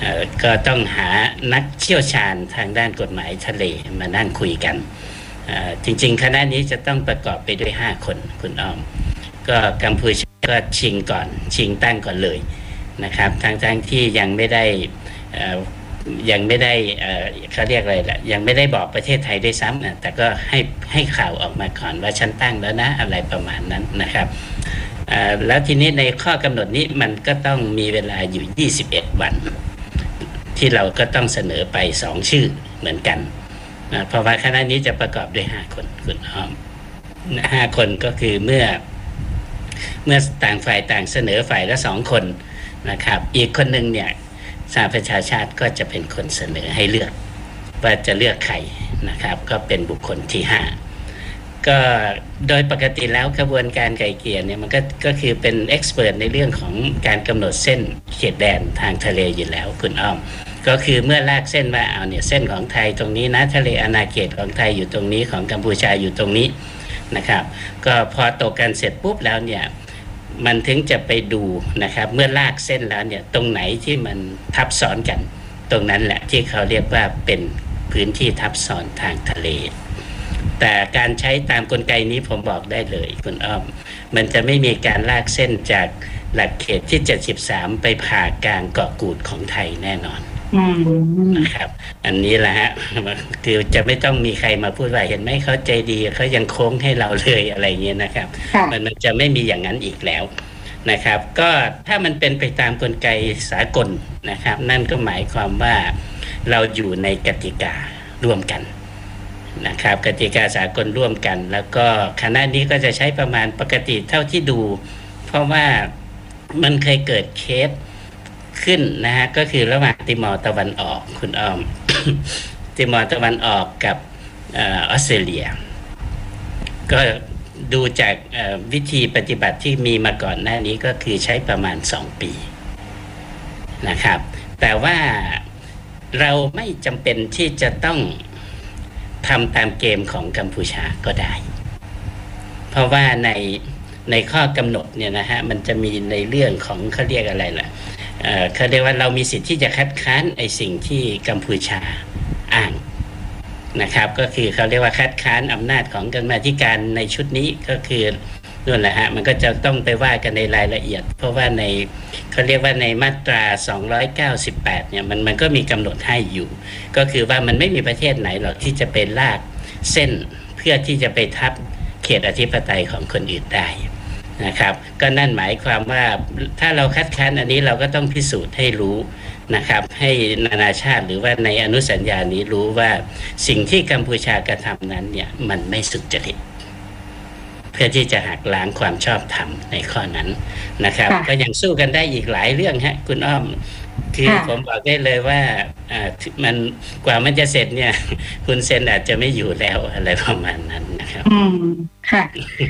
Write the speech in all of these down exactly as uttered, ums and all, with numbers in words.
ก็ต้องหานักเชี่ยวชาญทางด้านกฎหมายทะเลมานั่งคุยกันจริงๆคณะนี้จะต้องประกอบไปด้วยห้าคนคุณอ้อมก็กัมพูชาก็ชิงก่อนชิงตั้งก่อนเลยนะครับทั้งๆที่ยังไม่ได้ยังไม่ได้เขาเรียกอะไรล่ะยังไม่ได้บอกประเทศไทยด้วยซ้ำนะแต่ก็ให้ให้ข่าวออกมาก่อนว่าฉันตั้งแล้วนะอะไรประมาณนั้นนะครับแล้วทีนี้ในข้อกำหนดนี้มันก็ต้องมีเวลาอยู่ยี่สิบเอ็ดวันที่เราก็ต้องเสนอไปสองชื่อเหมือนกันนะเพราะว่าคณะนี้จะประกอบด้วยห้าคนคุณอ้อมห้าคนก็คือเมื่อเมื่อต่างฝ่ายต่างเสนอฝ่ายละสองคนนะครับอีกคนหนึ่งเนี่ยสหประชาชาติก็จะเป็นคนเสนอให้เลือกว่าจะเลือกใครนะครับก็เป็นบุคคลที่ห้าก็โดยปกติแล้วกระบวนการไกลเกลี่ยเนี่ยมันก็ก็คือเป็นเอ็กซ์เพิร์ทในเรื่องของการกำหนดเส้นเขตแดนทางทะเลอยู่แล้วคุณอ้อมก็คือเมื่อลากเส้นมาเอาเนี่ยเส้นของไทยตรงนี้นะทะเลอาณาเขตของไทยอยู่ตรงนี้ของกัมพูชาอยู่ตรงนี้นะครับก็พอตกกันเสร็จปุ๊บแล้วเนี่ยมันถึงจะไปดูนะครับเมื่อลากเส้นแล้วเนี่ยตรงไหนที่มันทับซ้อนกันตรงนั้นแหละที่เขาเรียกว่าเป็นพื้นที่ทับซ้อนทางทะเลแต่การใช้ตามกลไกนี้ผมบอกได้เลยคุณอ้อมมันจะไม่มีการลากเส้นจากหลักเขตที่เจ็ดสิบสามไปผ่ากลางเกาะกูดของไทยแน่นอนนะครับอันนี้แหละฮะคือจะไม่ต้องมีใครมาพูดว่าเห็นไหมเขาใจดีเขายังโค้งให้เราเลยอะไรเงี้ยนะครับมันจะไม่มีอย่างนั้นอีกแล้วนะครับก็ถ้ามันเป็นไปตามกลไกสากลนะครับนั่นก็หมายความว่าเราอยู่ในกติการ่วมกันนะครับกติกาสากลร่วมกันแล้วก็คณะนี้ก็จะใช้ประมาณปกติเท่าที่ดูเพราะว่ามันเคยเกิดเคสขึ้นนะฮะก็คือระหว่างติมอร์ตะวันออกคุณอ้อม ติมอร์ตะวันออกกับออสเตรเลียก็ดูจากวิธีปฏิบัติที่มีมาก่อนหน้านี้ก็คือใช้ประมาณสองปีนะครับแต่ว่าเราไม่จำเป็นที่จะต้องทำตามเกมของกัมพูชาก็ได้เพราะว่าในในข้อกำหนดเนี่ยนะฮะมันจะมีในเรื่องของเขาเรียกอะไรล่ะเอ่อเขาเรียกว่าเรามีสิทธิ์ที่จะคัดค้านไอ้สิ่งที่กัมพูชาอ้างนะครับก็คือเขาเรียกว่าคัดค้านอำนาจของกรรมาธิการในชุดนี้ก็คือนั่นแหละฮะมันก็จะต้องไปว่ากันในรายละเอียดเพราะว่าในเขาเรียกว่าในมาตราสองร้อยเก้าสิบแปดเนี่ยมันมันก็มีกำหนดให้อยู่ก็คือว่ามันไม่มีประเทศไหนหรอกที่จะไปลากเส้นเพื่อที่จะไปทับเขตอธิปไตยของคนอื่นได้นะครับก็นั่นหมายความว่าถ้าเราคัดค้านอันนี้เราก็ต้องพิสูจน์ให้รู้นะครับให้นานาชาติหรือว่าในอนุสัญญานี้รู้ว่าสิ่งที่กัมพูชากระทำนั้นเนี่ยมันไม่สุจริตเพื่อที่จะหักล้างความชอบธรรมในข้อนั้นนะครับก็ยังสู้กันได้อีกหลายเรื่องฮะคุณอ้อมคือผมบอกได้เลยว่าอ่ามันกว่ามันจะเสร็จเนี่ยคุณเซนอาจจะไม่อยู่แล้วอะไรประมาณนั้นนะครับอืมค่ะ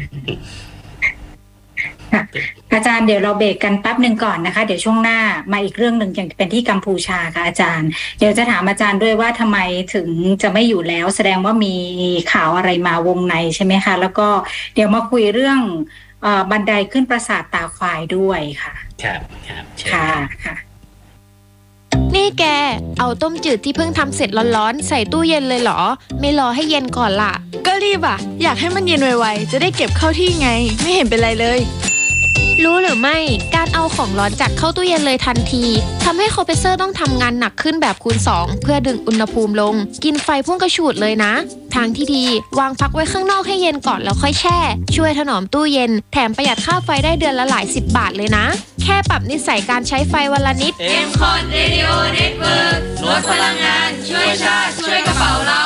อาจารย์เดี๋ยวเราเบรกกันแป๊บหนึ่งก่อนนะคะเดี๋ยวช่วงหน้ามาอีกเรื่องหนึ่งอย่างเป็นที่กัมพูชาค่ะอาจารย์เดี๋ยวจะถามอาจารย์ด้วยว่าทำไมถึงจะไม่อยู่แล้วแสดงว่ามีข่าวอะไรมาวงในใช่ไหมคะแล้วก็เดี๋ยวมาคุยเรื่องเอ่อบันไดขึ้นปราสาทตาควายด้วยค่ะครับครับค่ะค่ะนี่แกเอาต้มจืดที่เพิ่งทำเสร็จร้อนๆใส่ตู้เย็นเลยเหรอไม่รอให้เย็นก่อนล่ะก็รีบอ่ะอยากให้มันเย็นไวๆจะได้เก็บเข้าที่ไงไม่เห็นเป็นไรเลยรู้หรือไม่การเอาของร้อนจัดเข้าตู้เย็นเลยทันทีทำให้คอมเพรสเซอร์ต้องทำงานหนักขึ้นแบบคูณสองเพื่อดึงอุณหภูมิลงกินไฟพุ่งกระฉูดเลยนะทางที่ดีวางพักไว้ข้างนอกให้เย็นก่อนแล้วค่อยแช่ช่วยถนอมตู้เย็นแถมประหยัดค่าไฟได้เดือนละหลายสิบบาทเลยนะแค่ปรับนิสัยการใช้ไฟวันละนิดเอ็ม คอท Radio Network ลดพลังงานช่วยชาติช่วยกระเป๋าเรา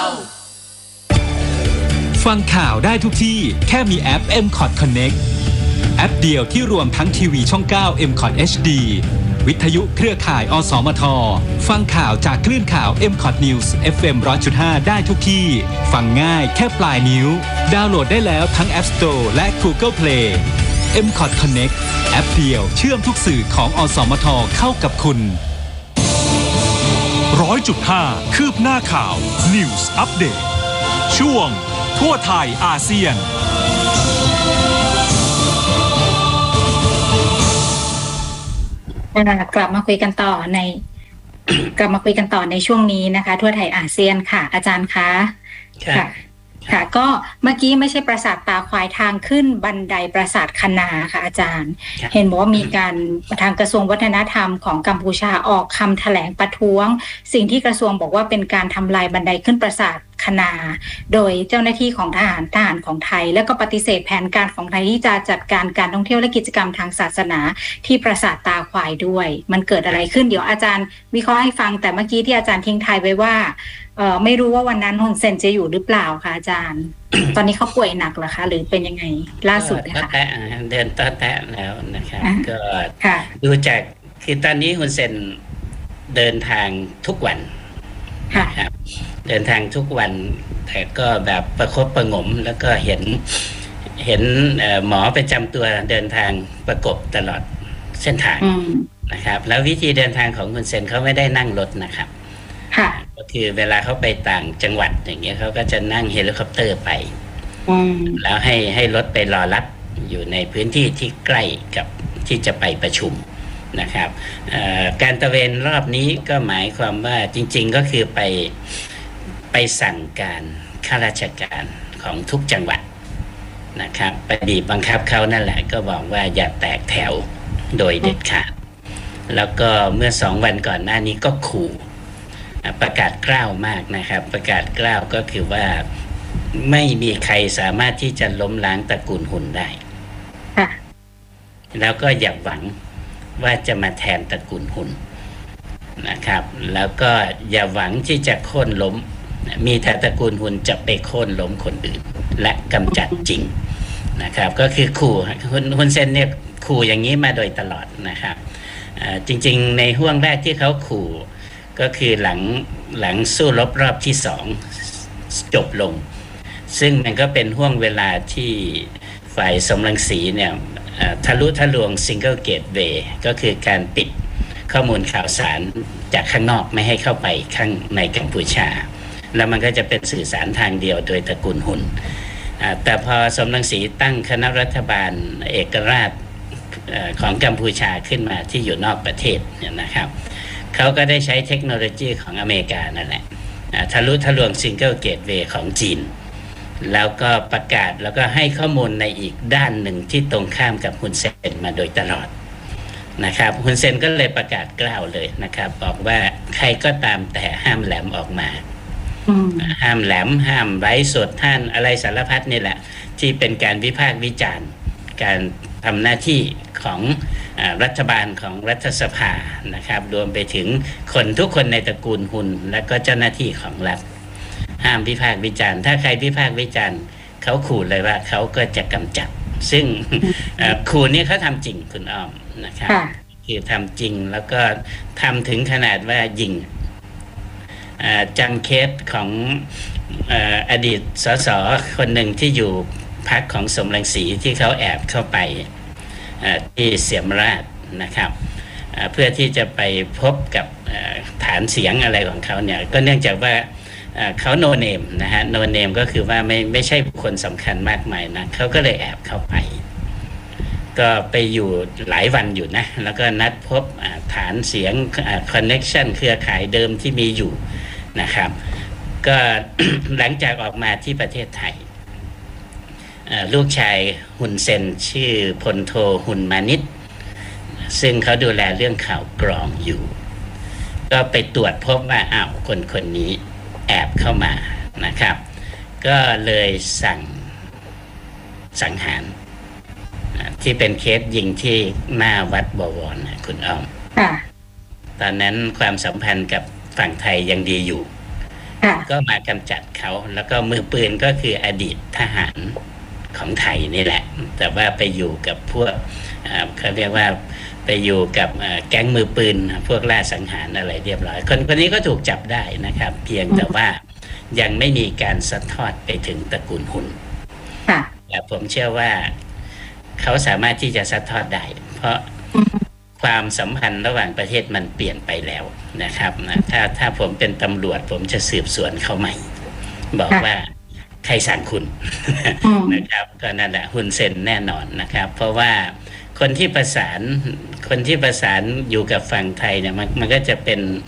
ฟังข่าวได้ทุกที่แค่มีแอป เอ็ม คอท Connectแอปเดียวที่รวมทั้งทีวีช่องเก้า เอ็ม คอท เอช ดี วิทยุเครือข่ายอสมทฟังข่าวจากคลื่นข่าว เอ็ม คอท News เอฟ เอ็ม หนึ่งร้อยจุดห้า ได้ทุกที่ฟังง่ายแค่ปลายนิ้วดาวน์โหลดได้แล้วทั้ง App Store และ Google Play เอ็ม คอท Connect แอปเดียวเชื่อมทุกสื่อของอสมทเข้ากับคุณหนึ่งร้อยจุดห้า คืบหน้าข่าว News Update ช่วงทั่วไทยอาเซียนกลับมาคุยกันต่อในกลับมาคุยกันต่อในช่วงนี้นะคะทั่วไทยอาเซียนค่ะอาจารย์คะค่ะค่ะก็เมื่อกี้ไม่ใช่ปราสาทตาควายทางขึ้นบันไดปราสาทคะนาค่ะอาจารย์เห็นบอกว่ามีการทางกระทรวงวัฒนธรรมของกัมพูชาออกคำแถลงประท้วงสิ่งที่กระทรวงบอกว่าเป็นการทำลายบันไดขึ้นปราสาทคะนาโดยเจ้าหน้าที่ของทหารทหารของไทยแล้วก็ปฏิเสธแผนการของไทยที่จะจัดการการท่องเที่ยวและกิจกรรมทางศาสนาที่ปราสาทตาควายด้วยมันเกิดอะไรขึ้นเดี๋ยวอาจารย์วิเคราะห์ให้ฟังแต่เมื่อกี้ที่อาจารย์ทิ้งท้ายไว้ว่าเอ่อไม่รู้ว่าวันนั้นฮุนเซนจะอยู่หรือเปล่าคะอาจารย์ ตอนนี้เขาป่วยหนักเหรอคะหรือเป็นยังไงล่าสุดนะคะแตะเดินต้อแตะแล้วนะครับก็ดูจากคือตอนนี้ฮุนเซนเดินทางทุกวันครับเดินทางทุกวันแต่ก็แบบประคบประหงมแล้วก็เห็นเห็นหมอประจำตัวเดินทางประกบตลอดเส้นทางนะครับแล้ววิธีเดินทางของฮุนเซนเขาไม่ได้นั่งรถนะครับก็คือเวลาเขาไปต่างจังหวัดอย่างเงี้ยเขาก็จะนั่งเฮลิคอปเตอร์ไปแล้วให้ให้รถไปรอรับอยู่ในพื้นที่ที่ใกล้กับที่จะไปประชุมนะครับการตระเวนรอบนี้ก็หมายความว่าจริงๆก็คือไปไปสั่งการข้าราชการของทุกจังหวัดนะครับไปบีบบังคับเขานั่นแหละก็บอกว่าอย่าแตกแถวโดยเด็ดขาดแล้วก็เมื่อสองวันก่อนหน้านี้ก็ขู่ประกาศกล้าวมากนะครับประกาศกล้าวก็คือว่าไม่มีใครสามารถที่จะล้มล้างตระกูลหุนได้แล้วก็อย่าหวังว่าจะมาแทนตระกูลหุนนะครับแล้วก็อย่าหวังที่จะโค่นล้มมีแต่ตระกูลหุนจะไปโค่นล้มคนอื่นและกำจัดจริงนะครับก็คือขู่ฮุนเซนเนี่ยขู่อย่างนี้มาโดยตลอดนะครับจริงๆในห่วงแรกที่เขาขู่ก็คือหลังหลังสู้รบรอบที่สองจบลงซึ่งมันก็เป็นห่วงเวลาที่ฝ่ายสมรังสีเนี่ยทะลุทะลวงซิงเกิลเกตเวย์ก็คือการปิดข้อมูลข่าวสารจากข้างนอกไม่ให้เข้าไปข้างในกัมพูชาแล้วมันก็จะเป็นสื่อสารทางเดียวโดยตระกูลหุนแต่พอสมรังสีตั้งคณะรัฐบาลเอกราชของกัมพูชาขึ้นมาที่อยู่นอกประเทศเนี่ยนะครับเขาก็ได้ใช้เทคโนโลยีของอเมริกานั่นแหละทะลุทะลวงซิงเกิลเกตเวย์ของจีนแล้วก็ประกาศแล้วก็ให้ข้อมูลในอีกด้านหนึ่งที่ตรงข้ามกับฮุนเซนมาโดยตลอดนะครับฮุนเซนก็เลยประกาศกล้าวเลยนะครับบอกว่าใครก็ตามแต่ห้ามแหลมออกมาห้ามแหลมห้ามไร้สดท่านอะไรสารพัดนี่แหละที่เป็นการวิพากษ์วิจารณ์การทำหน้าที่ของรัฐบาลของรัฐสภานะครับรวมไปถึงคนทุกคนในตระกูลหุนและก็เจ้าหน้าที่ของรัฐห้ามวิพากษ์วิจารณ์ถ้าใครวิพากษ์วิจารณ์เขาขู่เลยว่าเขาก็จะกำจัดซึ่งขู่นี้เขาทำจริงคุณอ้อมนะครับคือทำจริงแล้วก็ทำถึงขนาดว่ายิงจำเคสของอดีตสสคนหนึ่งที่อยู่พรรคของสมรังสีที่เขาแอบเข้าไปที่เสียมราชนะครับเพื่อที่จะไปพบกับฐานเสียงอะไรของเขาเนี่ยก็เนื่องจากว่าเขาโนเนมนะฮะโนเนมก็คือว่าไม่ไม่ใช่บุคคลสำคัญมากมายนะเขาก็เลยแอบเข้าไปก็ไปอยู่หลายวันอยู่นะแล้วก็นัดพบฐานเสียงคอนเนคชั่นเครือข่ายเดิมที่มีอยู่นะครับก็ หลังจากออกมาที่ประเทศไทยลูกชายฮุนเซนชื่อพลโทฮุนมานิตซึ่งเขาดูแลเรื่องข่าวกรองอยู่ก็ไปตรวจพบว่าอ้าวคนคนนี้แอบเข้ามานะครับก็เลยสั่งสังหารที่เป็นเคสยิงที่หน้าวัดบวรนะคุณอ้อมตอนนั้นความสัมพันธ์กับฝั่งไทยยังดีอยู่ก็มากำจัดเขาแล้วก็มือปืนก็คืออดีตทหารของไทยนี่แหละแต่ว่าไปอยู่กับพวกเขาเรียกว่าไปอยู่กับแก๊งมือปืนพวกล่าสังหารอะไรเรียบร้อยคนคนนี้ก็ถูกจับได้นะครับเพียงแต่ว่ายังไม่มีการสะทอดไปถึงตระกูลหุนแต่ผมเชื่อว่าเขาสามารถที่จะสะทอดได้เพราะความสัมพันธ์ระหว่างประเทศมันเปลี่ยนไปแล้วนะครับนะถ้าถ้าผมเป็นตำรวจผมจะสืบสวนเขาใหม่บอกว่าใครสั่งคุณนะครับก็นั่นแหละฮุนเซนแน่นอนนะครับเพราะว่าคนที่ประสานคนที่ประสานอยู่กับฝั่งไทยเนี่ยมันมันก็จะเป็น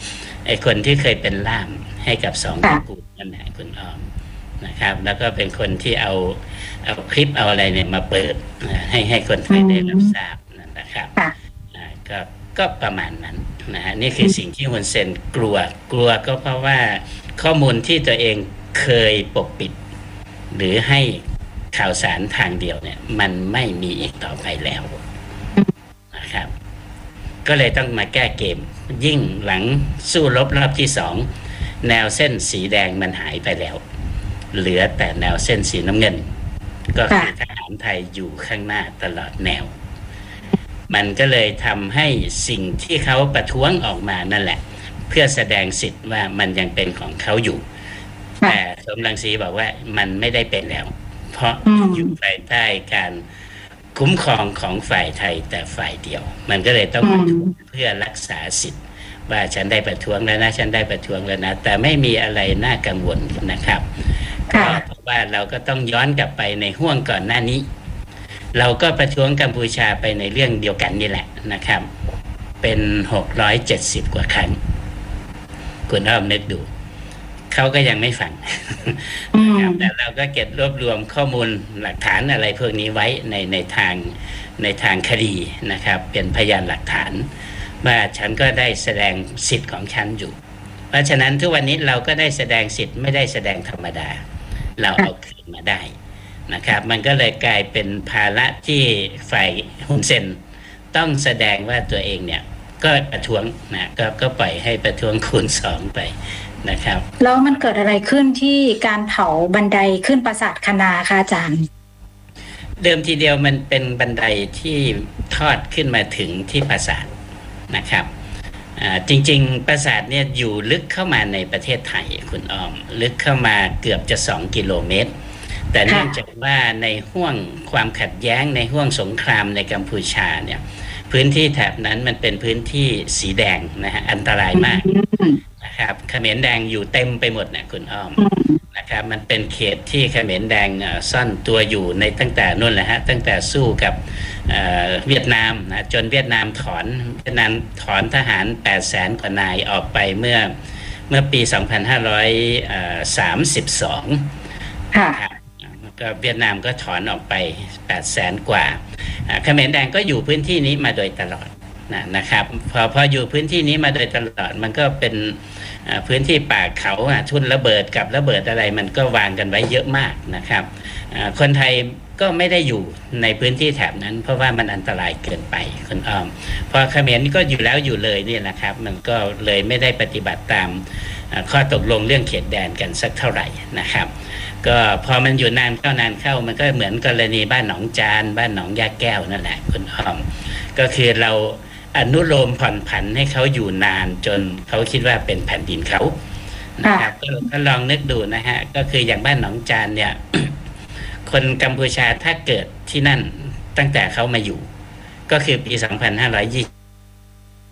ไอ้คนที่เคยเป็นล่ามให้กับสองตระกูลนั่นแหละคุณอ้อมนะครับแล้วก็เป็นคนที่เอาเอาคลิปเอาอะไรเนี่ยมาเปิดให้ให้คนไทยได้รับทราบนั่นนะครับก็ก็ประมาณนั้นนะฮะนี่คือสิ่งที่ฮุนเซนกลัวกลัวก็เพราะว่าข้อมูลที่ตัวเองเคยปกปิดหรือให้ข่าวสารทางเดียวเนี่ยมันไม่มีอีกต่อไปแล้วนะครับก็เลยต้องมาแก้เกมยิ่งหลังสู้รบรอบที่สองแนวเส้นสีแดงมันหายไปแล้วเหลือแต่แนวเส้นสีน้ำเงินก็คือทหารไทยอยู่ข้างหน้าตลอดแนวมันก็เลยทำให้สิ่งที่เขาประท้วงออกมานั่นแหละเพื่อแสดงสิทธิ์ว่ามันยังเป็นของเขาอยู่แต่สมรังสีบอกว่ามันไม่ได้เป็นแล้วเพราะอยู่ภายใต้การคุ้มครองของฝ่ายไทยแต่ฝ่ายเดียวมันก็เลยต้องประท้วงเพื่อรักษาสิทธิ์ว่าฉันได้ประท้วงแล้วนะฉันได้ประท้วงแล้วนะแต่ไม่มีอะไรน่ากังวลนะครับเพราะว่าเราก็ต้องย้อนกลับไปในห่วงก่อนหน้านี้เราก็ประท้วงกัมพูชาไปในเรื่องเดียวกันนี่แหละนะครับเป็นหกร้อยเจ็ดสิบกว่าครั้งคุณอ้อมนึกดูเขาก็ยังไม่ฟังแต่เราก็เก็บรวบรวมข้อมูลหลักฐานอะไรพวกนี้ไว้ในในทางในทางคดีนะครับเป็นพยานหลักฐานว่าฉันก็ได้แสดงสิทธิ์ของฉันอยู่เพราะฉะนั้นทุกวันนี้เราก็ได้แสดงสิทธิ์ไม่ได้แสดงธรรมดาเราเอาคืนมาได้นะครับมันก็เลยกลายเป็นภาระที่ฝ่ายฮุนเซนต้องแสดงว่าตัวเองเนี่ยก็ประท้วงนะก็ก็ปล่อยให้ประท้วงคูณสองไปนะครับแล้วมันเกิดอะไรขึ้นที่การเผาบันไดขึ้นปราสาทคณาคะอาจารย์เดิมทีเดียวมันเป็นบันไดที่ทอดขึ้นมาถึงที่ปราสาทนะครับจริงๆปราสาทเนี่ยอยู่ลึกเข้ามาในประเทศไทยคุณอ้อมลึกเข้ามาเกือบจะสองกิโลเมตรแต่เนื่องจากว่าในห่วงความขัดแย้งในห่วงสงครามในกัมพูชาเนี่ยพื้นที่แถบนั้นมันเป็นพื้นที่สีแดงนะฮะอันตรายมากนะครับเขมรแดงอยู่เต็มไปหมดนะคุณอ้อมนะครับมันเป็นเขตที่เขมรแดงซ่อนตัวอยู่ในตั้งแต่นู่นแหละฮะตั้งแต่สู้กับเวียดนามนะจนเวียดนามถอนเวียดนามถอนทหาร แปดแสน กว่านายออกไปเมื่อเมื่อปี สองพันห้าร้อยสามสิบสอง ค่ะก็เวียดนามก็ถอนออกไป แปดแสน กว่าเขมรแดงก็อยู่พื้นที่นี้มาโดยตลอดนะนะครับพอพออยู่พื้นที่นี้มาโดยตลอดมันก็เป็นพื้นที่ป่าเขาทุ่นระเบิดกับระเบิดอะไรมันก็วางกันไว้เยอะมากนะครับคนไทยก็ไม่ได้อยู่ในพื้นที่แถบนั้นเพราะว่ามันอันตรายเกินไปคุณอ้อมพอเขมรก็อยู่แล้วอยู่เลยนี่แหละครับมันก็เลยไม่ได้ปฏิบัติตามข้อตกลงเรื่องเขตแดนกันสักเท่าไหร่นะครับก็พอมันอยู่นานเข้านานเข้ามันก็เหมือนกรณีบ้านหนองจานบ้านหนองยาแก้วนั่นแหละคุณอ้อมก็คือเราอนุโลมผ่อนผันให้เขาอยู่นานจนเขาคิดว่าเป็นแผ่นดินเขานะครับก็ลองนึกดูนะฮะก็คืออย่างบ้านหนองจานเนี่ย คนกัมพูชาถ้าเกิดที่นั่นตั้งแต่เขามาอยู่ก็คือปี สองพันห้าร้อยยี่สิบ